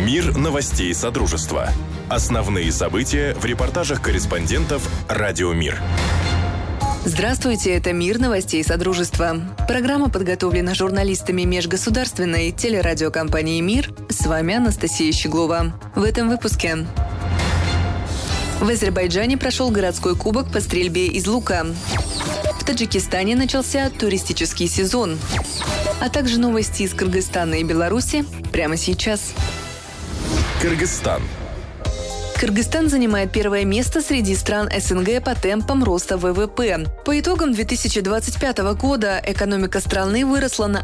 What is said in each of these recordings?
Мир новостей Содружества. Основные события в репортажах корреспондентов «Радио Мир». Здравствуйте, это «Мир новостей Содружества». Программа подготовлена журналистами межгосударственной телерадиокомпании «Мир». С вами Анастасия Щеглова. В этом выпуске. В Азербайджане прошел городской кубок по стрельбе из лука. В Таджикистане начался туристический сезон. А также новости из Кыргызстана и Беларуси прямо сейчас. Кыргызстан. Кыргызстан занимает первое место среди стран СНГ по темпам роста ВВП. По итогам 2025 года экономика страны выросла на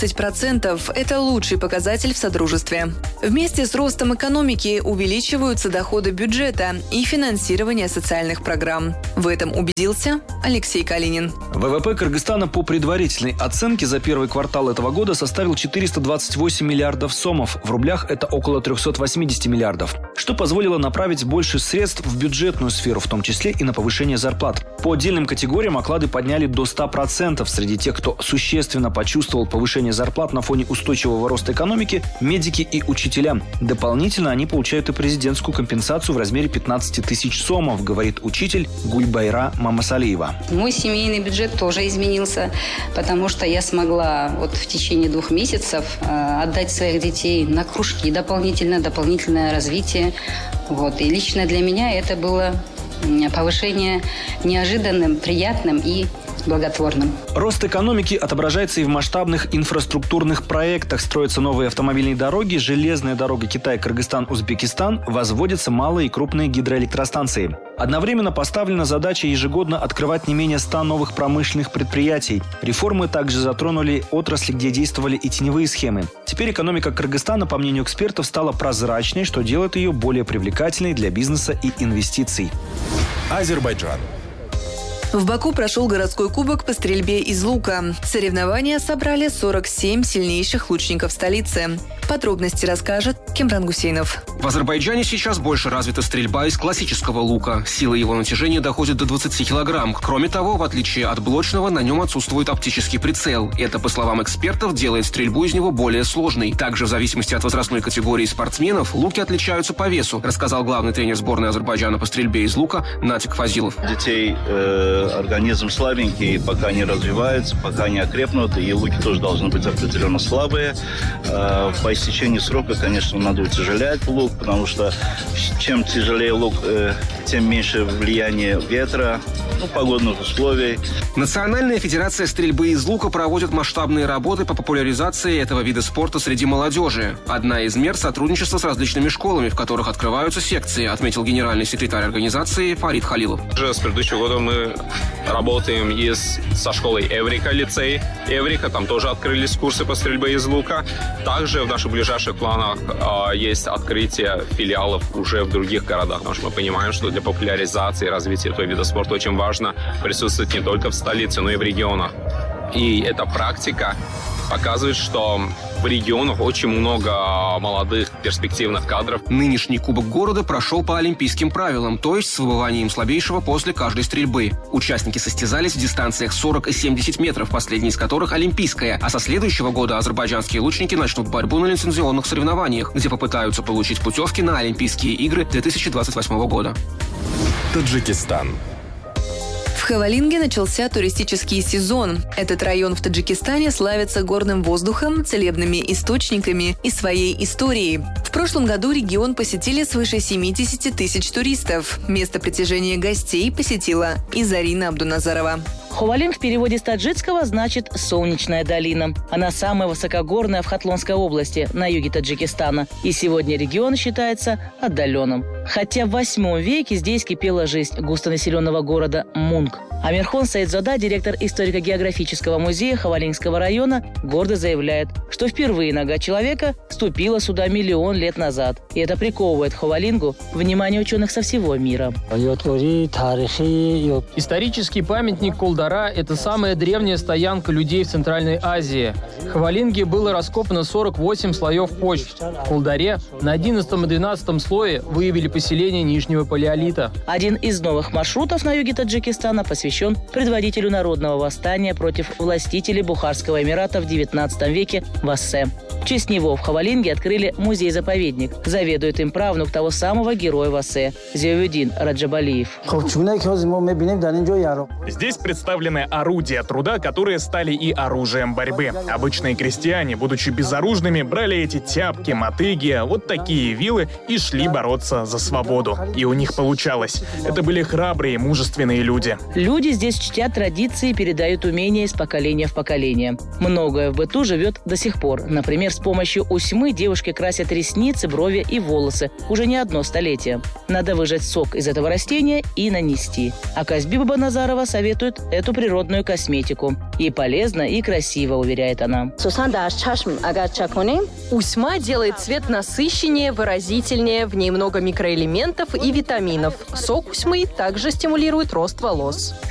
11%. Это лучший показатель в Содружестве. Вместе с ростом экономики увеличиваются доходы бюджета и финансирование социальных программ. В этом убедился Алексей Калинин. ВВП Кыргызстана по предварительной оценке за первый квартал этого года составил 428 миллиардов сомов. В рублях это около 380 миллиардов, что позволило направить больше средств в бюджетную сферу, в том числе и на повышение зарплат. По отдельным категориям оклады подняли до 100%. Среди тех, кто существенно почувствовал повышение зарплат на фоне устойчивого роста экономики, медики и учителя. Дополнительно они получают и президентскую компенсацию в размере 15 тысяч сомов, говорит учитель Гульбайра Мамасалиева. Мой семейный бюджет тоже изменился, потому что я смогла в течение 2 месяцев отдать своих детей на кружки, дополнительное развитие. И лично для меня это было повышение неожиданным, приятным и благотворным. Рост экономики отображается и в масштабных инфраструктурных проектах. Строятся новые автомобильные дороги, железная дорога Китай-Кыргызстан-Узбекистан, возводятся малые и крупные гидроэлектростанции. Одновременно поставлена задача ежегодно открывать не менее 100 новых промышленных предприятий. Реформы также затронули отрасли, где действовали и теневые схемы. Теперь экономика Кыргызстана, по мнению экспертов, стала прозрачной, что делает ее более привлекательной для бизнеса и инвестиций. Азербайджан. В Баку прошел городской кубок по стрельбе из лука. Соревнования собрали 47 сильнейших лучников столицы. Подробности расскажет Кемран Гусейнов. В Азербайджане сейчас больше развита стрельба из классического лука. Сила его натяжения доходит до 20 килограмм. Кроме того, в отличие от блочного, на нем отсутствует оптический прицел. Это, по словам экспертов, делает стрельбу из него более сложной. Также, в зависимости от возрастной категории спортсменов, луки отличаются по весу, рассказал главный тренер сборной Азербайджана по стрельбе из лука Натик Фазилов. Детей организм слабенький, пока не развивается, пока не окрепнут, и луки тоже должны быть определенно слабые. По истечении срока, конечно, надо утяжелять лук, потому что чем тяжелее лук, тем меньше влияние ветра, погодных условий. Национальная федерация стрельбы из лука проводит масштабные работы по популяризации этого вида спорта среди молодежи. Одна из мер – сотрудничество с различными школами, в которых открываются секции, отметил генеральный секретарь организации Фарид Халилов. Уже с предыдущего года мы работаем со школой Эврика, лицей Эврика, там тоже открылись курсы по стрельбе из лука. Также в наших ближайших планах есть открытие филиалов уже в других городах, потому что мы понимаем, что для популяризации и развития этого вида спорта очень важно присутствовать не только в столице, но и в регионах. И эта практика показывает, что в регионах очень много молодых перспективных кадров. Нынешний Кубок города прошел по олимпийским правилам, то есть с выбыванием слабейшего после каждой стрельбы. Участники состязались в дистанциях 40 и 70 метров, последняя из которых олимпийская. А со следующего года азербайджанские лучники начнут борьбу на лицензионных соревнованиях, где попытаются получить путевки на Олимпийские игры 2028 года. Таджикистан. В Хавалинге начался туристический сезон. Этот район в Таджикистане славится горным воздухом, целебными источниками и своей историей. В прошлом году регион посетили свыше 70 тысяч туристов. Место притяжения гостей посетила и Зарина Абдуназарова. Хавалинг в переводе с таджикского значит «солнечная долина». Она самая высокогорная в Хатлонской области, на юге Таджикистана. И сегодня регион считается отдаленным. Хотя в 8 веке здесь кипела жизнь густонаселенного города Мунг. Амирхон Саидзода, директор историко-географического музея Хавалингского района, гордо заявляет, что впервые нога человека ступила сюда 1 миллион лет назад. И это приковывает Хавалингу внимание ученых со всего мира. Исторический памятник Кулдара – это самая древняя стоянка людей в Центральной Азии. В Хавалинге было раскопано 48 слоев почв. В Кулдаре на 11 и 12 слое выявили поселения Нижнего палеолита. Один из новых маршрутов на юге Таджикистана посвящен предводителю народного восстания против властителей Бухарского эмирата в XIX веке Вассе. В честь него в Хавалинге открыли музей-заповедник. Заведует им правнук того самого героя Вассе – Зиаудин Раджабалиев. Здесь представлены орудия труда, которые стали и оружием борьбы. Обычные крестьяне, будучи безоружными, брали эти тяпки, мотыги, вот такие вилы и шли бороться за свободу. И у них получалось. Это были храбрые, мужественные люди. Люди здесь чтят традиции и передают умения из поколения в поколение. Многое в быту живет до сих пор. Например, с помощью усьмы девушки красят ресницы, брови и волосы уже не одно столетие. Надо выжать сок из этого растения и нанести. А Казби Бабаназарова советует эту природную косметику. И полезно, и красиво, уверяет она. Усьма делает цвет насыщеннее, выразительнее, в ней много микроэлементов и витаминов. Сок усьмы также стимулирует рост волос.